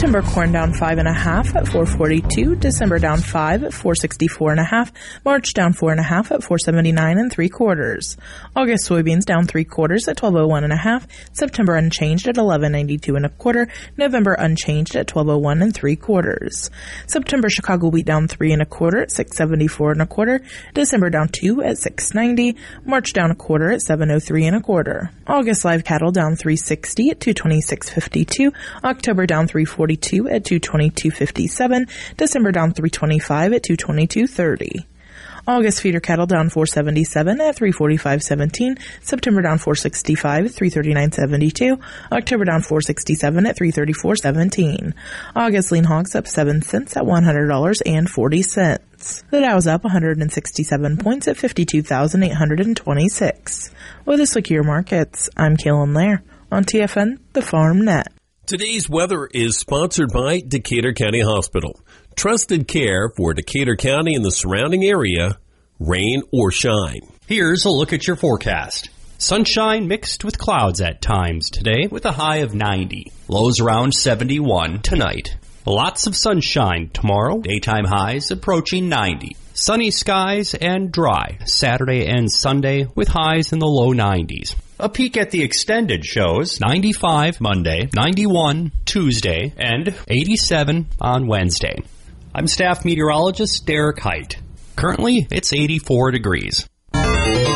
September corn down 5.5 at $4.42. December down 5 at $4.64.5. March down 4.5 at $4.79 3/4. August soybeans down 3/4 at $12.01.5. September unchanged at $11.92 1/4. November unchanged at $12.01 3/4. September Chicago wheat down 3 1/4 at $6.74 1/4. December down 2 at $6.90. March down 1/4 at $7.03 1/4. August live cattle down 3.60 at $226.52. October down 3.42 at $222.57. December down 3.25 at $222.30. August feeder cattle down 4.77 at $345.17. September down 4.65 at $339.72. October down 4.67 at $334.17. August lean hogs up 7 cents at $100.40. The Dow's up 167 points at 52,826. With this look at your markets, I'm Kaylin Lair on TFN, the Farm Net. Today's weather is sponsored by Decatur County Hospital. Trusted care for Decatur County and the surrounding area, rain or shine. Here's a look at your forecast. Sunshine mixed with clouds at times today with a high of 90. Lows around 71 tonight. Lots of sunshine tomorrow. Daytime highs approaching 90. Sunny skies and dry Saturday and Sunday with highs in the low 90s. A peek at the extended shows 95 Monday, 91 Tuesday, and 87 on Wednesday. I'm staff meteorologist Derek Height. Currently, it's 84 degrees.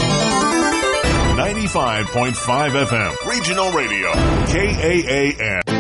95.5 FM, Regional Radio, KAAN.